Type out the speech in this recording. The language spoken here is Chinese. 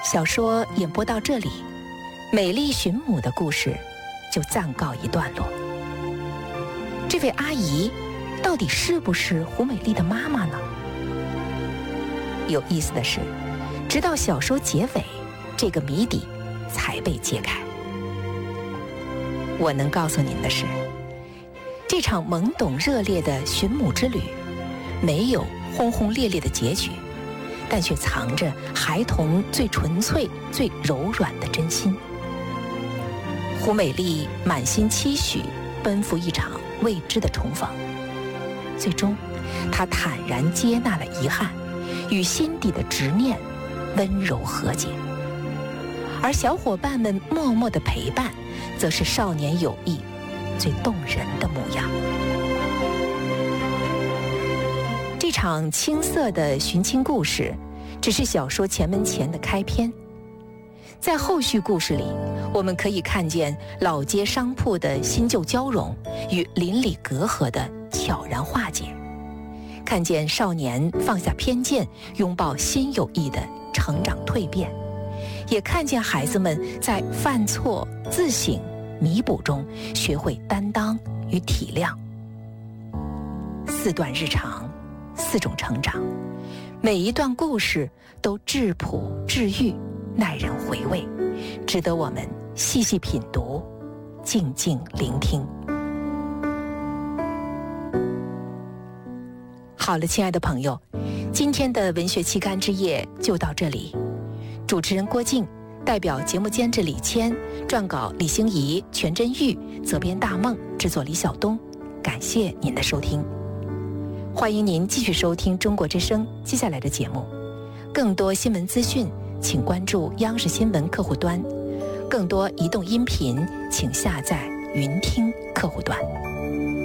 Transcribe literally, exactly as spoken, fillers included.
小说演播到这里，美丽寻母的故事就暂告一段落。这位阿姨到底是不是胡美丽的妈妈呢？有意思的是，直到小说结尾，这个谜底才被揭开。我能告诉您的是，这场懵懂热烈的寻母之旅没有轰轰烈烈的结局，但却藏着孩童最纯粹最柔软的真心。胡美丽满心期许，奔赴一场未知的重逢，最终她坦然接纳了遗憾，与心底的执念温柔和解。而小伙伴们默默的陪伴，则是少年友谊最动人的模样。这场青涩的寻亲故事只是小说前门前的开篇，在后续故事里，我们可以看见老街商铺的新旧交融与邻里隔阂的悄然化解，看见少年放下偏见，拥抱新友谊的成长蜕变，也看见孩子们在犯错、自省、弥补中学会担当与体谅。四段日常，四种成长，每一段故事都质朴治愈，耐人回味，值得我们细细品读，静静聆听。好了，亲爱的朋友，今天的文学期刊之夜就到这里。主持人郭靖，代表节目监制李谦，撰稿李欣怡、全真玉，责编大梦，制作李晓东。感谢您的收听，欢迎您继续收听中国之声接下来的节目。更多新闻资讯请关注央视新闻客户端，更多移动音频请下载云听客户端。